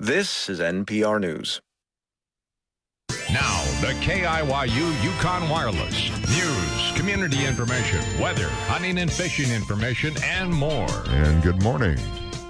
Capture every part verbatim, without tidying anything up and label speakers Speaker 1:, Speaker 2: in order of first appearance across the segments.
Speaker 1: This is N P R News.
Speaker 2: Now, the K I Y U Yukon Wireless. News, community information, weather, hunting and fishing information, and more.
Speaker 3: And good morning.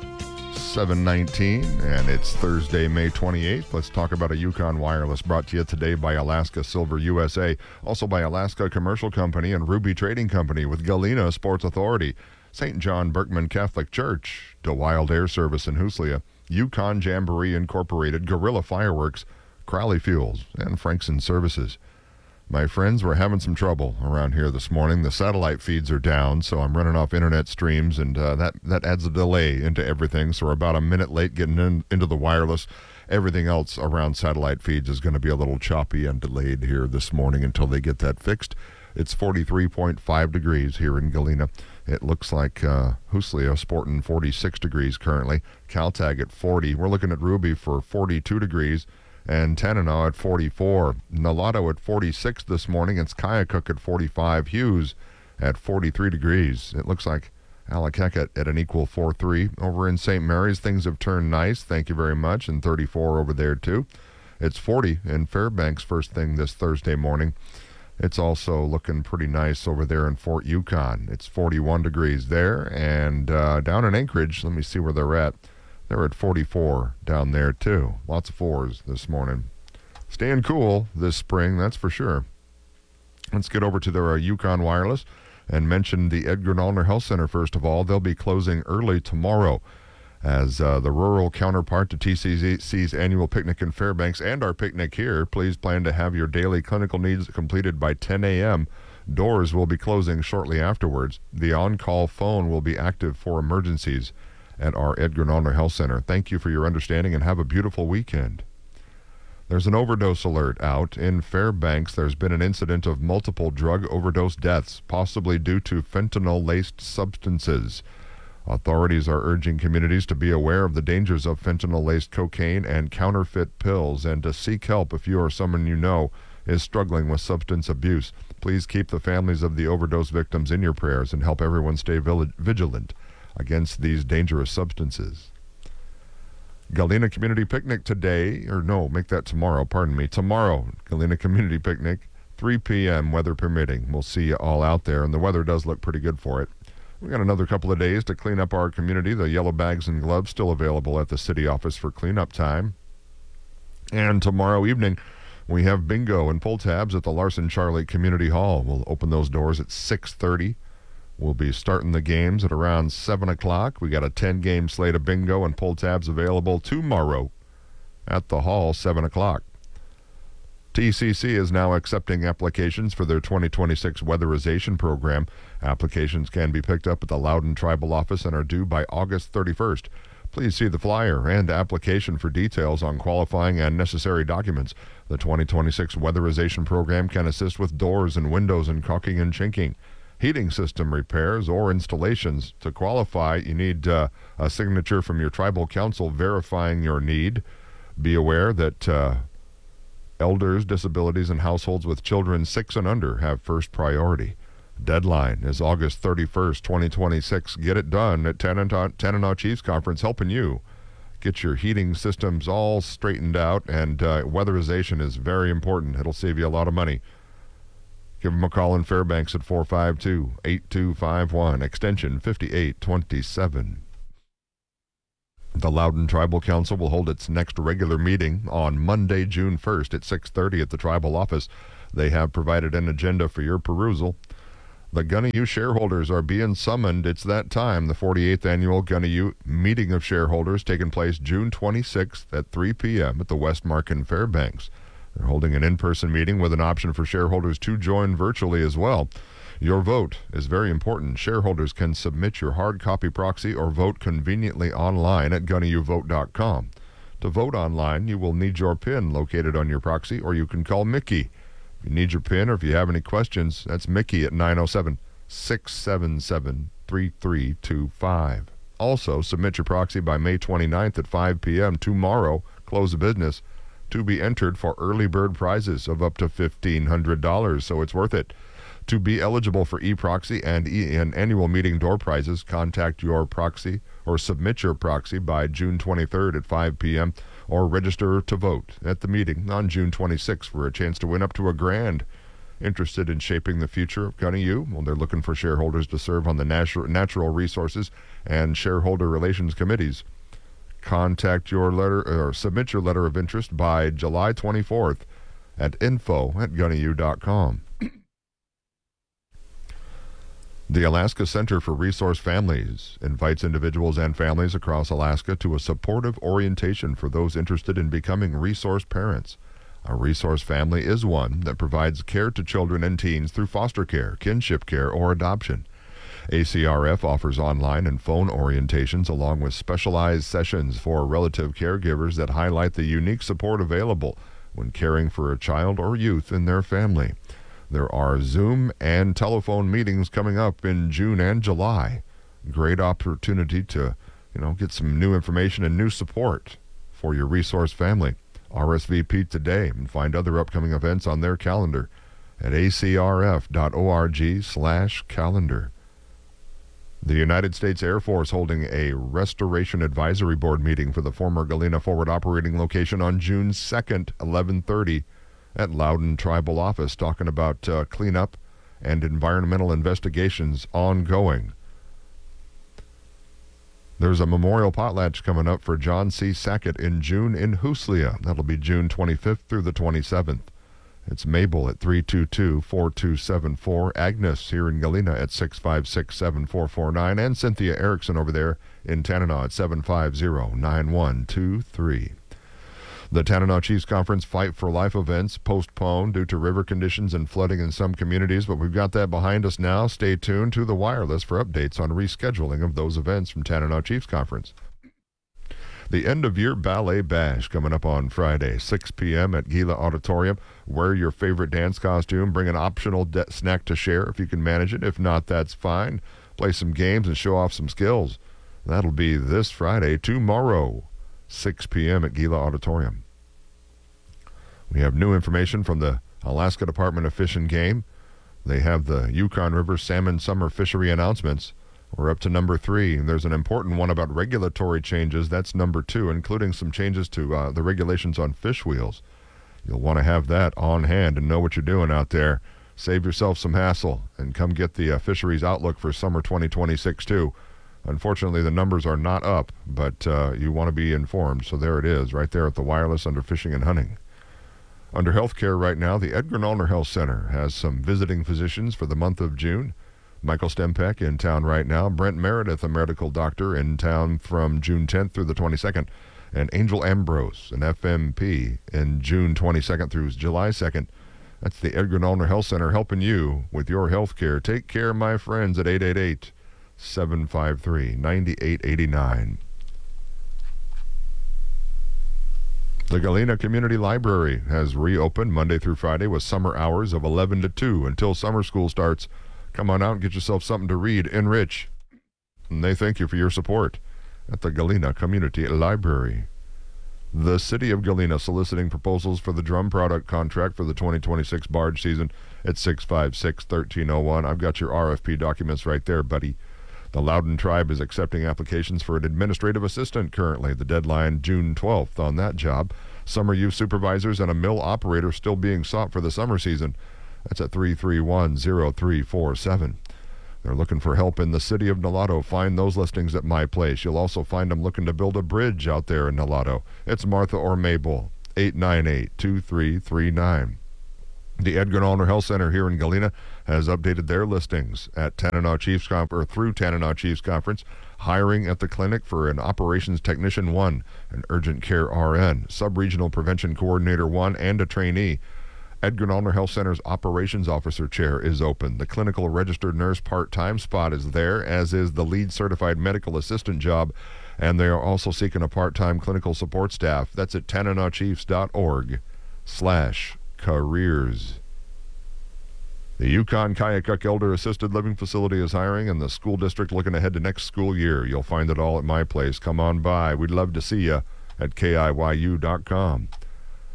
Speaker 3: seven nineteen, and it's Thursday, May twenty-eighth. Let's talk about a Yukon Wireless, brought to you today by Alaska Silver U S A, also by Alaska Commercial Company and Ruby Trading Company with Galena Sports Authority, Saint John Berkman Catholic Church, DeWild Air Service in Huslia, Yukon Jamboree Incorporated, Guerrilla Fireworks, Crowley Fuels, and Frankson Services. My friends, we're having some trouble around here this morning. The satellite feeds are down, so I'm running off internet streams, and uh, that, that adds a delay into everything. So we're about a minute late getting in, into the wireless. Everything else around satellite feeds is going to be a little choppy and delayed here this morning until they get that fixed. It's forty-three point five degrees here in Galena. It looks like uh, Huslia sporting forty-six degrees currently. Caltag at forty. We're looking at Ruby for forty-two degrees. And Tanana at forty-four. Nulato at forty-six this morning. It's Kayakuk at forty-five. Hughes at forty-three degrees. It looks like Alakek at an equal four three. Over in Saint Mary's, things have turned nice. Thank you very much. And thirty-four over there, too. It's forty in Fairbanks first thing this Thursday morning. It's also looking pretty nice over there in Fort Yukon. It's forty-one degrees there. And uh, down in Anchorage, let me see where they're at. They're at forty-four down there, too. Lots of fours this morning. Staying cool this spring, that's for sure. Let's get over to their uh, Yukon Wireless and mention the Edgar Nallner Health Center first of all. They'll be closing early tomorrow as uh, the rural counterpart to T C C's annual picnic in Fairbanks and our picnic here. Please plan to have your daily clinical needs completed by ten a.m. Doors will be closing shortly afterwards. The on-call phone will be active for emergencies at our Edgar Nallner Health Center. Thank you for your understanding and have a beautiful weekend. There's an overdose alert out in Fairbanks. There's been an incident of multiple drug overdose deaths, possibly due to fentanyl-laced substances. Authorities are urging communities to be aware of the dangers of fentanyl-laced cocaine and counterfeit pills and to seek help if you or someone you know is struggling with substance abuse. Please keep the families of the overdose victims in your prayers and help everyone stay vigilant against these dangerous substances. Galena Community Picnic today, or no, make that tomorrow, pardon me. Tomorrow, Galena Community Picnic, three p.m., weather permitting. We'll see you all out there, and the weather does look pretty good for it. We got another couple of days to clean up our community. The yellow bags and gloves still available at the city office for cleanup time. And tomorrow evening, we have bingo and pull tabs at the Larson Charlie Community Hall. We'll open those doors at six thirty. We'll be starting the games at around seven o'clock. We got a ten-game slate of bingo and pull tabs available tomorrow at the hall, seven o'clock. T C C is now accepting applications for their twenty twenty-six weatherization program. Applications can be picked up at the Loudon Tribal Office and are due by August thirty-first. Please see the flyer and application for details on qualifying and necessary documents. The twenty twenty-six weatherization program can assist with doors and windows and caulking and chinking, heating system repairs, or installations. To qualify, you need uh, a signature from your tribal council verifying your need. Be aware that uh, elders, disabilities, and households with children six and under have first priority. Deadline is August thirty-first, twenty twenty-six. Get it done at Tanana Chiefs Conference, helping you get your heating systems all straightened out, and uh, weatherization is very important. It'll save you a lot of money. Give them a call in Fairbanks at four five two, eight two five one, extension fifty-eight twenty-seven. The Loudon Tribal Council will hold its next regular meeting on Monday, June first at six thirty at the tribal office. They have provided an agenda for your perusal. The Gunneyu shareholders are being summoned. It's that time. The forty-eighth annual Gunneyu meeting of shareholders taking place June twenty-sixth at three p.m. at the Westmark in Fairbanks. They're holding an in-person meeting with an option for shareholders to join virtually as well. Your vote is very important. Shareholders can submit your hard copy proxy or vote conveniently online at gunneyu vote dot com. To vote online, you will need your PIN located on your proxy, or you can call Mickey. If you need your PIN or if you have any questions, that's Mickey at nine oh seven, six seven seven, three three two five. Also, submit your proxy by May twenty-ninth at five p.m. tomorrow, close of business, to be entered for early bird prizes of up to fifteen hundred dollars, so it's worth it. To be eligible for e-proxy and, e- and annual meeting door prizes, contact your proxy or submit your proxy by June twenty-third at five p.m. or register to vote at the meeting on June twenty-sixth for a chance to win up to a grand. Interested in shaping the future of Gunny U? Well, they're looking for shareholders to serve on the Natural, Natural Resources and Shareholder Relations Committees. Contact your letter or submit your letter of interest by July twenty-fourth at info at gunny u dot com. The Alaska Center for Resource Families invites individuals and families across Alaska to a supportive orientation for those interested in becoming resource parents. A resource family is one that provides care to children and teens through foster care, kinship care, or adoption. A C R F offers online and phone orientations along with specialized sessions for relative caregivers that highlight the unique support available when caring for a child or youth in their family. There are Zoom and telephone meetings coming up in June and July. Great opportunity to, you know, get some new information and new support for your resource family. R S V P today and find other upcoming events on their calendar at a c r f dot org slash calendar. The United States Air Force holding a Restoration Advisory Board meeting for the former Galena Forward Operating Location on June second, eleven thirty at Loudon Tribal Office, talking about uh, cleanup and environmental investigations ongoing. There's a memorial potlatch coming up for John C. Sackett in June in Huslia. That'll be June twenty-fifth through the twenty-seventh. It's Mabel at three two two, four two seven four, Agnes here in Galena at six five six, seven four four nine, and Cynthia Erickson over there in Tanana at seven five zero, nine one two three. The Tanana Chiefs Conference Fight for Life events postponed due to river conditions and flooding in some communities, but we've got that behind us now. Stay tuned to the Wireless for updates on rescheduling of those events from Tanana Chiefs Conference. The end-of-year Ballet Bash coming up on Friday, six p.m. at Gila Auditorium. Wear your favorite dance costume. Bring an optional de- snack to share if you can manage it. If not, that's fine. Play some games and show off some skills. That'll be this Friday, tomorrow, six p.m. at Gila Auditorium. We have new information from the Alaska Department of Fish and Game. They have the Yukon River Salmon Summer Fishery announcements. We're up to number three. There's an important one about regulatory changes. That's number two, including some changes to uh, the regulations on fish wheels. You'll want to have that on hand and know what you're doing out there. Save yourself some hassle and come get the uh, fisheries outlook for summer twenty twenty-six too. Unfortunately, the numbers are not up, but uh, you want to be informed. So there it is, right there at the Wireless under Fishing and Hunting. Under healthcare right now, the Edgar Nolner Health Center has some visiting physicians for the month of June. Michael Stempeck in town right now. Brent Meredith, a medical doctor, in town from June tenth through the twenty-second. And Angel Ambrose, an F M P, in June twenty-second through July second. That's the Edgar Nolner Health Center helping you with your health care. Take care, my friends, at eight eight eight, seven five three, nine eight eight nine. The Galena Community Library has reopened Monday through Friday with summer hours of eleven to two until summer school starts. Come on out and get yourself something to read, enrich. And they thank you for your support at the Galena Community Library. The City of Galena soliciting proposals for the drum product contract for the twenty twenty-six barge season at six five six, one three zero one. I've got your R F P documents right there, buddy. The Loudon Tribe is accepting applications for an administrative assistant currently. The deadline June twelfth on that job. Summer youth supervisors and a mill operator still being sought for the summer season. That's at three three one, zero three four seven. They're looking for help in the city of Nulato. Find those listings at My Place. You'll also find them looking to build a bridge out there in Nulato. It's Martha or Mabel, eight nine eight, two three three nine. The Edgar Nolner Health Center here in Galena has updated their listings at Tanana Chiefs Conference, or through Tanana Chiefs Conference. Hiring at the clinic for an Operations Technician one, an Urgent Care R N, Sub-Regional Prevention Coordinator one, and a trainee. Edgar Nolner Health Center's Operations Officer chair is open. The Clinical Registered Nurse part-time spot is there, as is the Lead Certified Medical Assistant job, and they are also seeking a part-time clinical support staff. That's at tananachiefs.org slash careers. The Yukon Kayakuk Elder Assisted Living Facility is hiring, and the school district looking ahead to next school year. You'll find it all at My Place. Come on by. We'd love to see you at K I Y U dot com.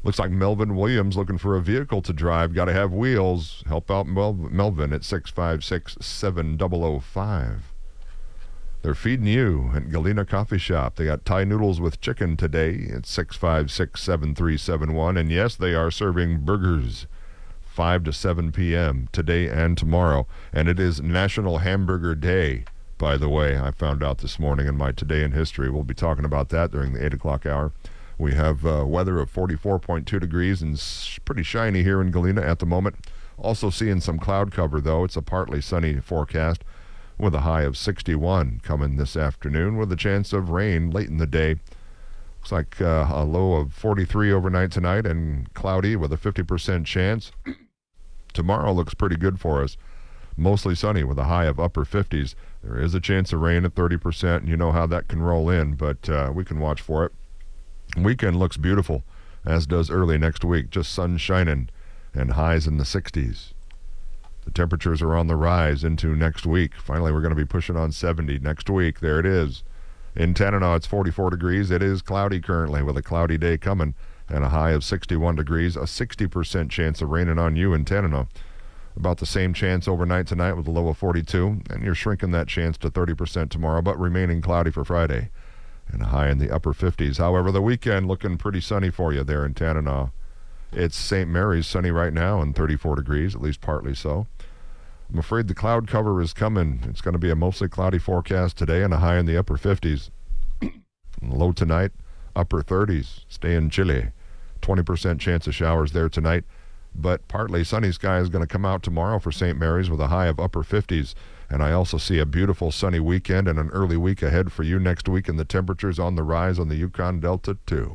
Speaker 3: Looks like Melvin Williams looking for a vehicle to drive. Got to have wheels. Help out Mel- Melvin at six five six, seven zero zero five. They're feeding you at Galena Coffee Shop. They got Thai noodles with chicken today at six five six, seven three seven one. And yes, they are serving burgers five to seven p.m. today and tomorrow. And it is National Hamburger Day, by the way. I found out this morning in my Today in History. We'll be talking about that during the eight o'clock hour. We have uh, weather of forty-four point two degrees and s- pretty shiny here in Galena at the moment. Also seeing some cloud cover, though. It's a partly sunny forecast with a high of sixty-one coming this afternoon with a chance of rain late in the day. Looks like uh, a low of forty-three overnight tonight and cloudy with a fifty percent chance. Tomorrow looks pretty good for us. Mostly sunny with a high of upper fifties. There is a chance of rain at thirty percent, and you know how that can roll in, but uh, we can watch for it. Weekend looks beautiful, as does early next week. Just sun shining and highs in the sixties. The temperatures are on the rise into next week. Finally, we're going to be pushing on seventy next week. There it is. In Tanana, it's forty-four degrees. It is cloudy currently with a cloudy day coming and a high of sixty-one degrees. A sixty percent chance of raining on you in Tanana. About the same chance overnight tonight with a low of forty-two. And you're shrinking that chance to thirty percent tomorrow, but remaining cloudy for Friday. And a high in the upper fifties. However, the weekend looking pretty sunny for you there in Tanana. It's Saint Mary's sunny right now and thirty-four degrees, at least partly so. I'm afraid the cloud cover is coming. It's going to be a mostly cloudy forecast today and a high in the upper fifties. Low tonight, upper thirties, staying chilly. twenty percent chance of showers there tonight. But partly sunny sky is going to come out tomorrow for Saint Mary's with a high of upper fifties. And I also see a beautiful sunny weekend and an early week ahead for you next week, and the temperatures on the rise on the Yukon Delta too.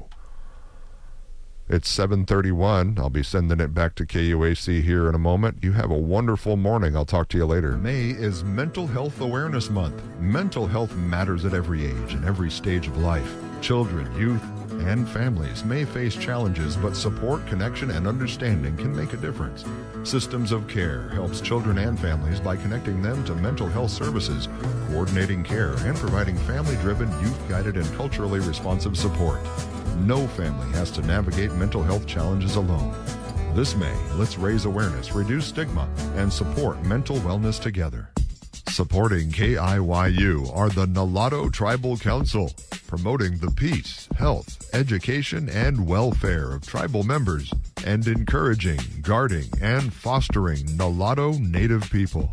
Speaker 3: It's seven thirty-one. I'll be sending it back to K U A C here in a moment. You have a wonderful morning. I'll talk to you later. May is Mental Health Awareness Month. Mental health matters at every age and every stage of life. Children, youth, and families may face challenges, but support, connection, and understanding can make a difference. Systems of Care helps children and families by connecting them to mental health services, coordinating care, and providing family-driven, youth-guided, and culturally responsive support. No family has to navigate mental health challenges alone. This May, let's raise awareness, reduce stigma, and support mental wellness together. Supporting K I Y U are the Nulato Tribal Council, promoting the peace, health, education, and welfare of tribal members, and encouraging, guarding, and fostering Nulato Native people.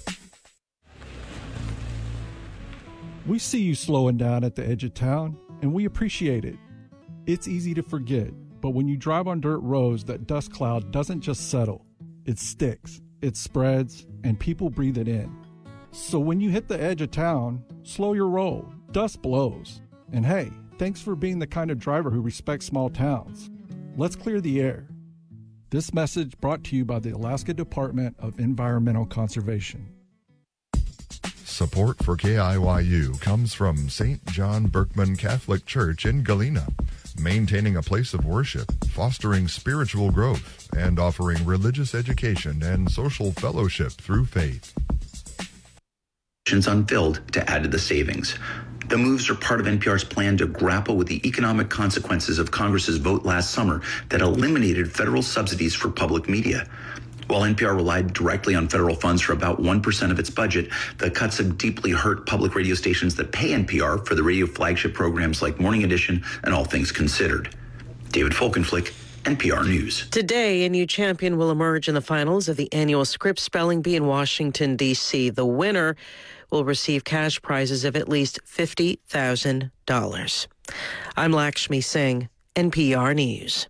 Speaker 4: We see you slowing down at the edge of town, and we appreciate it. It's easy to forget, but when you drive on dirt roads, that dust cloud doesn't just settle. It sticks, it spreads, and people breathe it in. So when you hit the edge of town, slow your roll. Dust blows. And hey, thanks for being the kind of driver who respects small towns. Let's clear the air. This message brought to you by the Alaska Department of Environmental Conservation.
Speaker 3: Support for K I Y U comes from Saint John Berkman Catholic Church in Galena, maintaining a place of worship, fostering spiritual growth, and offering religious education and social fellowship through faith.
Speaker 5: Unfilled to add to the savings. The moves are part of N P R's plan to grapple with the economic consequences of Congress's vote last summer that eliminated federal subsidies for public media. While N P R relied directly on federal funds for about one percent of its budget, the cuts have deeply hurt public radio stations that pay N P R for the radio flagship programs like Morning Edition and All Things Considered. David Folkenflik, N P R News.
Speaker 6: Today, a new champion will emerge in the finals of the annual Scripps Spelling Bee in Washington, D C. The winner will receive cash prizes of at least fifty thousand dollars. I'm Lakshmi Singh, N P R News.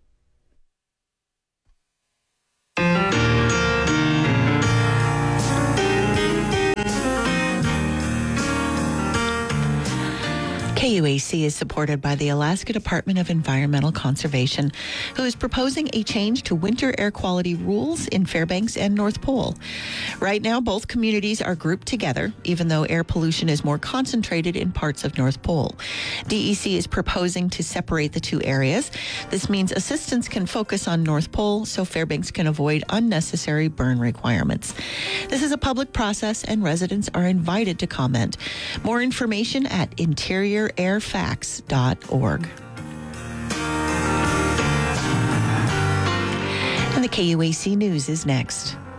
Speaker 7: K U A C is supported by the Alaska Department of Environmental Conservation, who is proposing a change to winter air quality rules in Fairbanks and North Pole. Right now, both communities are grouped together, even though air pollution is more concentrated in parts of North Pole. D E C is proposing to separate the two areas. This means assistance can focus on North Pole, so Fairbanks can avoid unnecessary burn requirements. This is a public process, and residents are invited to comment. More information at interior air facts dot org. K U A C News is next.